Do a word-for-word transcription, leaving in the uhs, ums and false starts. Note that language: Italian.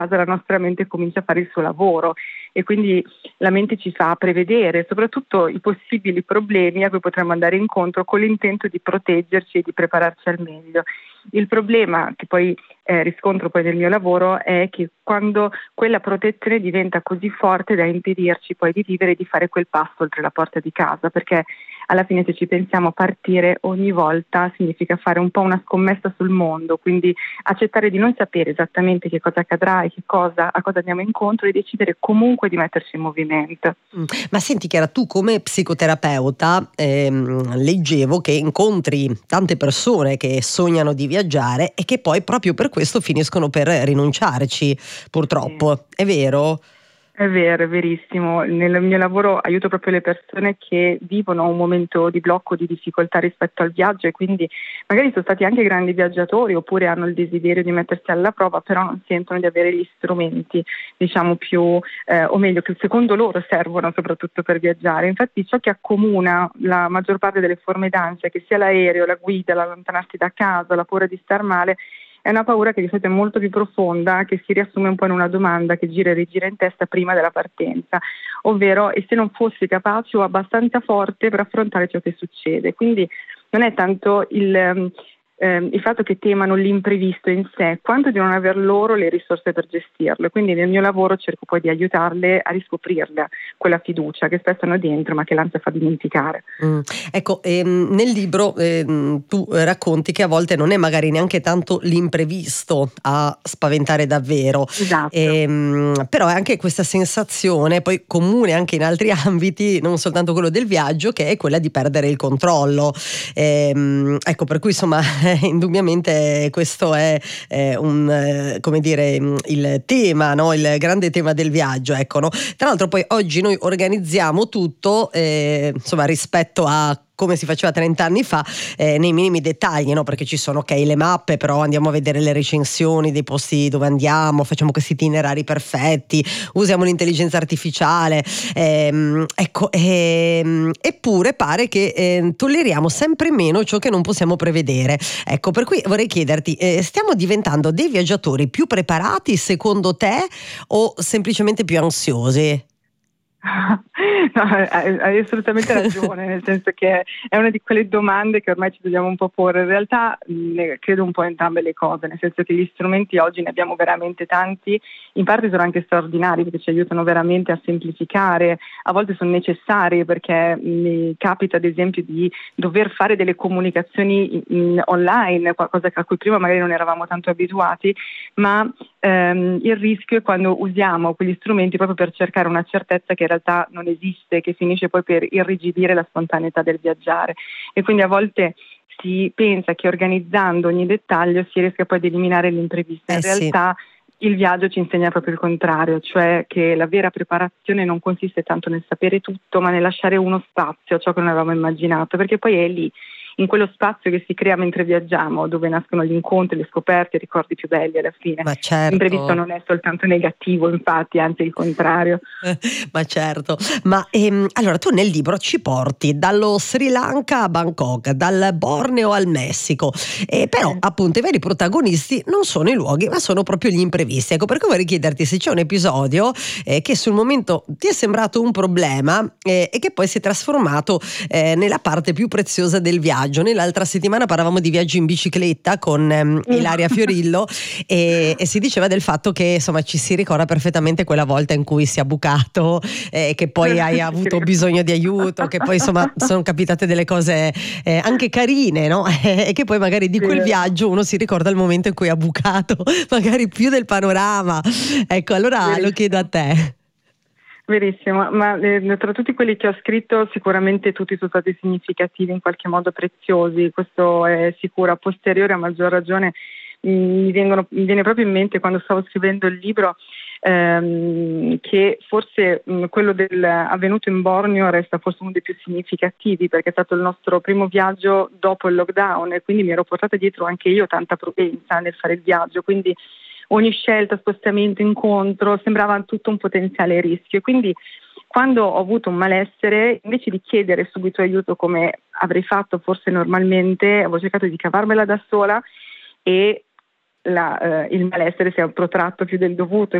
la nostra mente comincia a fare il suo lavoro e quindi la mente ci fa prevedere soprattutto i possibili problemi a cui potremmo andare incontro con l'intento di proteggerci e di prepararci al meglio. Il problema che poi eh, riscontro poi nel mio lavoro è che quando quella protezione diventa così forte da impedirci poi di vivere e di fare quel passo oltre la porta di casa, perché alla fine se ci pensiamo partire ogni volta significa fare un po' una scommessa sul mondo, quindi accettare di non sapere esattamente che cosa accadrà e che cosa, a cosa andiamo incontro e decidere comunque di metterci in movimento. Mm. Ma senti Chiara, tu come psicoterapeuta ehm, leggevo che incontri tante persone che sognano di viaggiare e che poi proprio per questo finiscono per rinunciarci, purtroppo, è vero? È vero, è verissimo. Nel mio lavoro aiuto proprio le persone che vivono un momento di blocco, di difficoltà rispetto al viaggio e quindi magari sono stati anche grandi viaggiatori oppure hanno il desiderio di mettersi alla prova, però non sentono di avere gli strumenti, diciamo più, eh, o meglio, che secondo loro servono soprattutto per viaggiare. Infatti ciò che accomuna la maggior parte delle forme d'ansia, che sia l'aereo, la guida, l'allontanarsi da casa, la paura di star male, è una paura che di solito è molto più profonda, che si riassume un po' in una domanda che gira e rigira in testa prima della partenza, ovvero e se non fossi capace o abbastanza forte per affrontare ciò che succede. Quindi non è tanto il, ehm, il fatto che temano l'imprevisto in sé, quanto di non aver loro le risorse per gestirlo. Quindi nel mio lavoro cerco poi di aiutarle a riscoprirla, quella fiducia che spesso hanno dentro ma che l'ansia fa dimenticare. Mm. Ecco, ehm, nel libro ehm, tu racconti che a volte non è magari neanche tanto l'imprevisto a spaventare davvero, Esatto. ehm, però è anche questa sensazione, poi comune anche in altri ambiti, non soltanto quello del viaggio, che è quella di perdere il controllo. Ehm, ecco, per cui insomma indubbiamente questo è eh, un eh, come dire il tema, no? Il grande tema del viaggio, ecco, no? Tra l'altro poi oggi noi organizziamo tutto eh, insomma rispetto a come si faceva trenta anni fa, eh, nei minimi dettagli, no? Perché ci sono ok le mappe, però andiamo a vedere le recensioni dei posti dove andiamo, facciamo questi itinerari perfetti, usiamo l'intelligenza artificiale, ehm, ecco, ehm, eppure pare che eh, tolleriamo sempre meno ciò che non possiamo prevedere. Ecco, per cui vorrei chiederti, eh, stiamo diventando dei viaggiatori più preparati secondo te o semplicemente più ansiosi? No, hai, hai assolutamente ragione, nel senso che è una di quelle domande che ormai ci dobbiamo un po' porre. In realtà mh, credo un po' entrambe le cose, nel senso che gli strumenti oggi ne abbiamo veramente tanti, in parte sono anche straordinari perché ci aiutano veramente a semplificare, a volte sono necessari perché mi capita ad esempio di dover fare delle comunicazioni in, in online, qualcosa a cui prima magari non eravamo tanto abituati, ma ehm, il rischio è quando usiamo quegli strumenti proprio per cercare una certezza che in realtà non esiste, che finisce poi per irrigidire la spontaneità del viaggiare e quindi a volte si pensa che organizzando ogni dettaglio si riesca poi ad eliminare l'imprevisto. In Eh sì. realtà il viaggio ci insegna proprio il contrario, cioè che la vera preparazione non consiste tanto nel sapere tutto, ma nel lasciare uno spazio a ciò che non avevamo immaginato, perché poi è lì, in quello spazio che si crea mentre viaggiamo, dove nascono gli incontri, le scoperte, i ricordi più belli alla fine. Ma certo. L'imprevisto non è soltanto negativo, infatti, anzi il contrario. Ma certo, ma ehm, allora tu nel libro ci porti dallo Sri Lanka a Bangkok, dal Borneo al Messico, e però appunto i veri protagonisti non sono i luoghi ma sono proprio gli imprevisti. Ecco, perché vorrei chiederti se c'è un episodio eh, che sul momento ti è sembrato un problema eh, e che poi si è trasformato eh, nella parte più preziosa del viaggio. Nell'altra settimana parlavamo di viaggi in bicicletta con ehm, Ilaria Fiorillo e, e si diceva del fatto che insomma ci si ricorda perfettamente quella volta in cui si è bucato, eh, che poi hai avuto bisogno di aiuto, che poi insomma sono capitate delle cose eh, anche carine, no? E che poi magari di quel viaggio uno si ricorda il momento in cui ha bucato, magari più del panorama. Ecco, allora Verissimo. Lo chiedo a te. Verissimo, ma eh, tra tutti quelli che ho scritto sicuramente tutti sono stati significativi, in qualche modo preziosi, questo è sicuro. A posteriore, a maggior ragione, mi, vengono, mi viene proprio in mente quando stavo scrivendo il libro ehm, che forse mh, quello del avvenuto in Borneo resta forse uno dei più significativi, perché è stato il nostro primo viaggio dopo il lockdown e quindi mi ero portata dietro anche io tanta prudenza nel fare il viaggio, quindi ogni scelta, spostamento, incontro sembrava tutto un potenziale rischio. Quindi quando ho avuto un malessere, invece di chiedere subito aiuto come avrei fatto forse normalmente, avevo cercato di cavarmela da sola e la, eh, il malessere sia protratto più del dovuto.